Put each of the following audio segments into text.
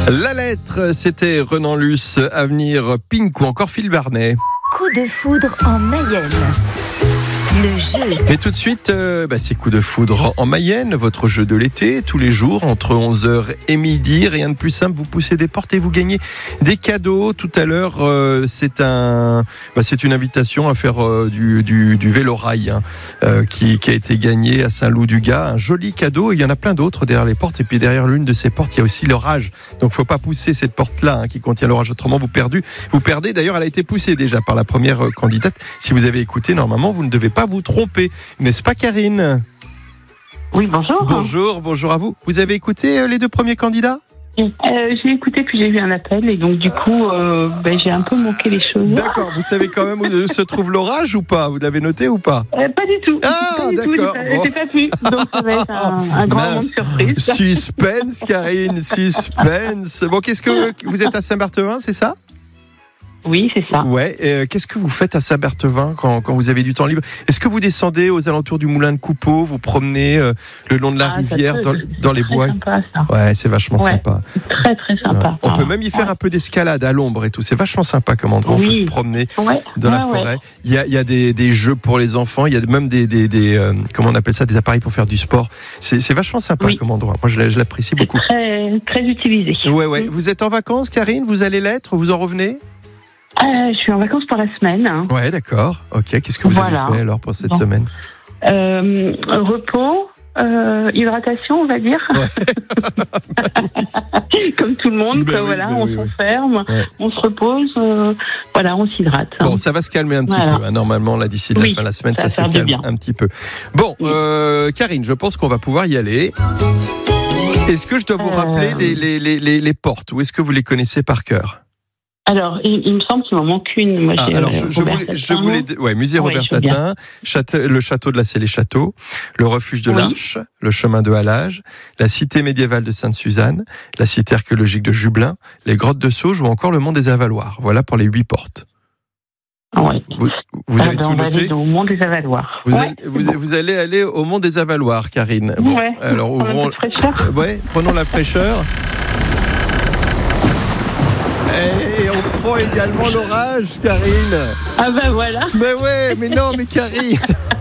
La lettre, c'était Renan Luce, Avenir, Pink ou encore Phil Barnet. Coup de foudre en Mayenne. Le jeu. Mais tout de suite, c'est Coup de foudre en Mayenne, votre jeu de l'été, tous les jours, entre 11h et midi. Rien de plus simple, vous poussez des portes et vous gagnez des cadeaux. Tout à l'heure, c'est une invitation à faire du vélo-rail qui a été gagné à Saint-Loup-du-Gard. Un joli cadeau, il y en a plein d'autres derrière les portes. Et puis derrière l'une de ces portes, il y a aussi l'orage. Donc il ne faut pas pousser cette porte-là qui contient l'orage, autrement vous perdez. D'ailleurs, elle a été poussée déjà par la première candidate. Si vous avez écouté, normalement, vous ne devez pas vous tromper, n'est-ce pas Karine ? Oui, bonjour. Bonjour à vous. Vous avez écouté les deux premiers candidats ? J'ai écouté, puis j'ai eu un appel, et donc du coup, j'ai un peu manqué les choses. D'accord, vous savez quand même où se trouve l'orage ou pas ? Vous l'avez noté ou pas ? Pas du tout. Ah, d'accord. J'ai pas pu, donc ça va être un grand moment de surprise. Suspense, Karine, suspense. Bon, qu'est-ce que vous êtes à Saint-Barthélemy, c'est ça ? Oui, c'est ça. Ouais. Qu'est-ce que vous faites à Saint-Barthélemy quand vous avez du temps libre ? Est-ce que vous descendez aux alentours du moulin de Coupeau, vous promenez le long de la rivière, dans les bois ? C'est sympa, ça. Ouais, c'est vachement sympa. Très, très sympa. Ouais. On peut même y faire un peu d'escalade à l'ombre et tout. C'est vachement sympa comme endroit. Oui. On peut se promener dans la forêt. Ouais. Il y a des jeux pour les enfants. Il y a même des comment on appelle ça, des appareils pour faire du sport. C'est vachement sympa comme endroit. Moi, je l'apprécie beaucoup. Très, très utilisé. Ouais. Vous êtes en vacances, Karine ? Vous allez l'être ? Vous en revenez ? Je suis en vacances pour la semaine. Ouais, d'accord. Ok, qu'est-ce que vous avez fait alors pour cette semaine ? Repos, hydratation, on va dire. Ouais. Comme tout le monde, on s'enferme, on se repose, on s'hydrate. Bon, ça va se calmer un petit peu. Normalement, là, d'ici la fin de la semaine, ça se calme un petit peu. Bon, Karine, je pense qu'on va pouvoir y aller. Est-ce que je dois vous rappeler les portes ou est-ce que vous les connaissez par cœur ? Alors, il me semble qu'il m'en manque une. Moi, musée Robert Tatin, le château de la Célé-Château, le refuge de l'Arche, le chemin de Halage, la cité médiévale de Sainte-Suzanne, la cité archéologique de Jublin, les grottes de Sauge ou encore le mont des Avaloirs. Voilà pour les 8 portes. Ouais. Vous avez tout on va noté ? aller au mont des Avaloirs. Vous allez aller au mont des Avaloirs, Karine. Bon, alors ouvrons. Prenons la fraîcheur. Et on prend également l'orage, Karine. Ah ben voilà. Mais Karine.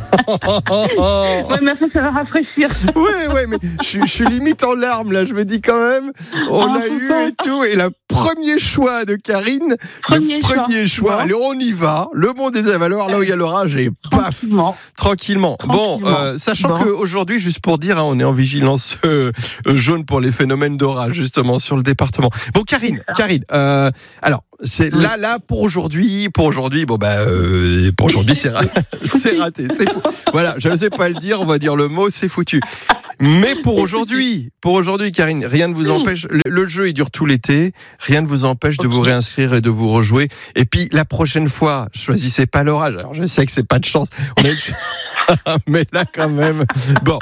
Mais ça va rafraîchir. Mais je suis limite en larmes là. Je me dis quand même, on l'a eu et tout. Et le premier choix de Karine, premier choix. Allez, on y va. Le mont des Avaloirs, là où il y a l'orage, et paf, tranquillement. Bon, sachant qu'aujourd'hui, juste pour dire, on est en vigilance jaune pour les phénomènes d'orage justement sur le département. Bon, Karine. Alors. C'est là pour aujourd'hui. Pour aujourd'hui, c'est raté. C'est fou. Voilà, je ne sais pas le dire. On va dire le mot, c'est foutu. Mais pour aujourd'hui, Karine, rien ne vous empêche. Le jeu, il dure tout l'été. Rien ne vous empêche de vous réinscrire et de vous rejouer. Et puis la prochaine fois, choisissez pas l'orage. Alors je sais que c'est pas de chance. Mais là quand même. Bon,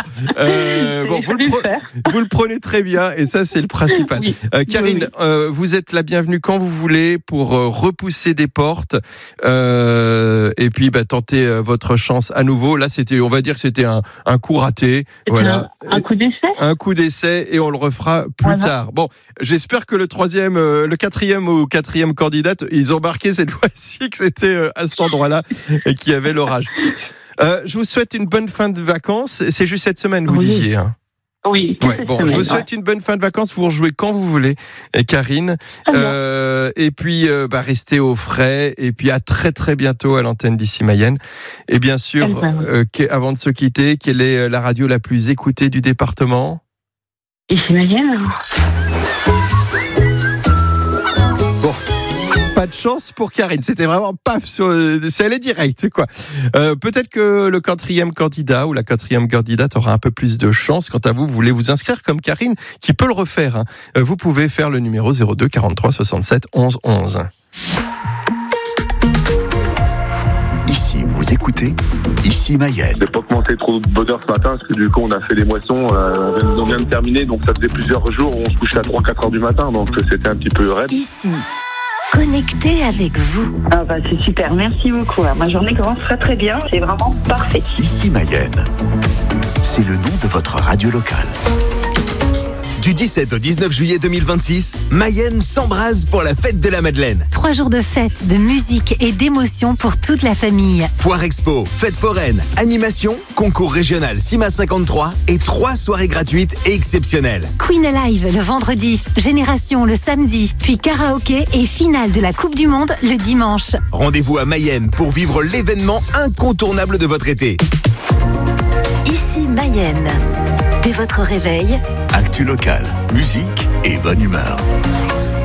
vous le prenez très bien et ça c'est le principal. Karine, vous êtes la bienvenue quand vous voulez pour repousser des portes et puis tenter votre chance à nouveau. Là on va dire que c'était un coup raté. Voilà. Un coup d'essai. Un coup d'essai et on le refera plus tard. Bon, j'espère que le quatrième candidate, ils ont marqué cette fois-ci que c'était à cet endroit-là et qu'il y avait l'orage. Je vous souhaite une bonne fin de vacances. C'est juste cette semaine, vous disiez. Hein. Oui. Je vous souhaite une bonne fin de vacances. Vous rejouez quand vous voulez, Karine. Et puis, restez au frais. Et puis, à très très bientôt à l'antenne d'Ici Mayenne. Et bien sûr, avant de se quitter, quelle est la radio la plus écoutée du département ? Ici Mayenne. Pas de chance pour Karine, c'était vraiment paf, elle est directe, quoi. Peut-être que le quatrième candidat ou la quatrième candidate aura un peu plus de chance. Quant à vous, vous voulez vous inscrire comme Karine, qui peut le refaire. Hein. Vous pouvez faire le numéro 02 43 67 11 11. Ici, vous écoutez Ici Mayenne. Je n'ai pas commencé trop de bonne heure ce matin parce que du coup on a fait les moissons, on vient de terminer, donc ça faisait plusieurs jours où on se couchait à 3-4 heures du matin, donc c'était un petit peu raide. Ici, connecté avec vous. C'est super, merci beaucoup. Ma journée commence très très bien, c'est vraiment parfait. Ici Mayenne, c'est le nom de votre radio locale. Du 17 au 19 juillet 2026, Mayenne s'embrase pour la fête de la Madeleine. 3 jours de fête, de musique et d'émotion pour toute la famille. Foire expo, fête foraine, animation, concours régional CIMA 53 et 3 soirées gratuites et exceptionnelles. Queen Alive le vendredi, Génération le samedi, puis karaoké et finale de la Coupe du Monde le dimanche. Rendez-vous à Mayenne pour vivre l'événement incontournable de votre été. Ici Mayenne. Dès votre réveil, Actu locale, musique et bonne humeur.